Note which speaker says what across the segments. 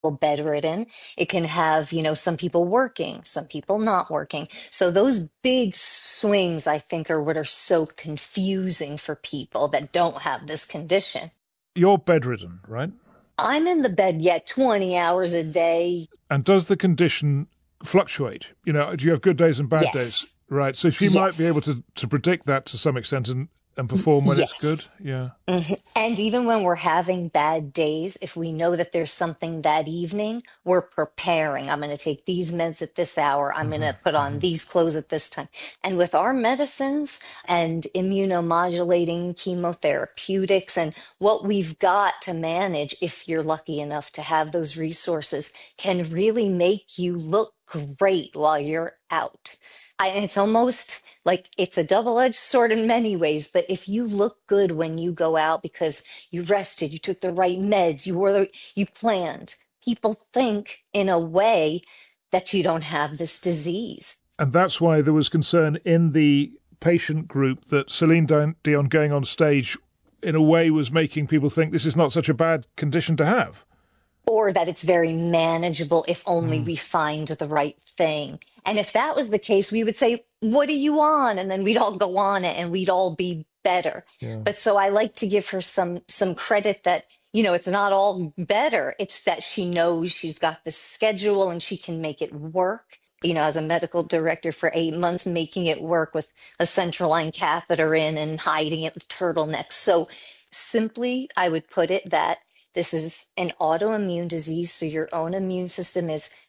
Speaker 1: bedridden. It can have, some people working, some people not working. So those big swings, I think, are what are so confusing for people that don't have this condition.
Speaker 2: You're bedridden, right?
Speaker 1: I'm in the bed yet 20 hours a day.
Speaker 2: And does the condition fluctuate? Do you have good days and bad days?
Speaker 1: Yes.
Speaker 2: Right. So she might be able
Speaker 1: Yes.
Speaker 2: to predict that to some extent and perform when it's good.
Speaker 1: Yes.
Speaker 2: Yeah.
Speaker 1: And even when we're having bad days, if we know that there's something that evening, we're preparing. I'm going to take these meds at this hour. I'm going
Speaker 2: Hmm.
Speaker 1: to put on
Speaker 2: Hmm.
Speaker 1: these clothes at this time. And with our medicines and immunomodulating chemotherapeutics and what we've got to manage, if you're lucky enough to have those resources, can really make you look great while you're out. And it's almost like it's a double-edged sword in many ways, but if you look good when you go out because you rested, you took the right meds, you planned, people think in a way that you don't have this disease.
Speaker 2: And that's why there was concern in the patient group that Celine Dion going on stage in a way was making people think this is not such a bad condition to have.
Speaker 1: Or that it's very manageable if only
Speaker 2: Mm.
Speaker 1: we find the right thing. And if that was the case, we would say, "What are you on?" And then we'd all go on it and we'd all be better.
Speaker 2: Yeah.
Speaker 1: But so I like to give her some credit that, it's not all better. It's that she knows she's got the schedule and she can make it work. As a medical director for 8 months, making it work with a central line catheter in and hiding it with turtlenecks. So simply, I would put it that this is an autoimmune disease, so your own immune system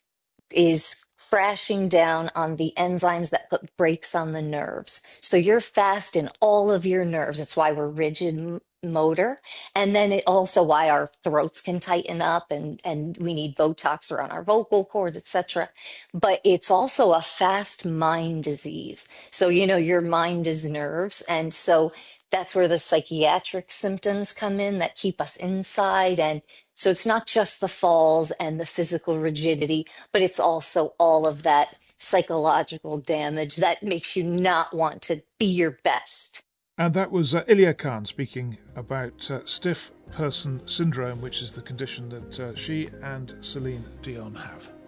Speaker 1: is crashing down on the enzymes that put brakes on the nerves. So you're fast in all of your nerves. It's why we're rigid motor. And then it also why our throats can tighten up and we need Botox around our vocal cords, etc. But it's also a fast mind disease. So, your mind is nerves. And so that's where the psychiatric symptoms come in that keep us inside. And so it's not just the falls and the physical rigidity, but it's also all of that psychological damage that makes you not want to be your best.
Speaker 2: And that was Ilya Khan speaking about stiff person syndrome, which is the condition that she and Celine Dion have.